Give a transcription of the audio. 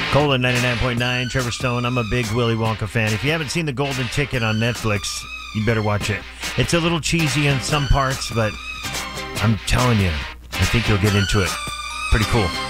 Colin 99.9, Trevor Stone. I'm a big Willy Wonka fan. If you haven't seen The Golden Ticket on Netflix, you better watch it. It's a little cheesy in some parts, but I'm telling you, I think you'll get into it. Pretty cool.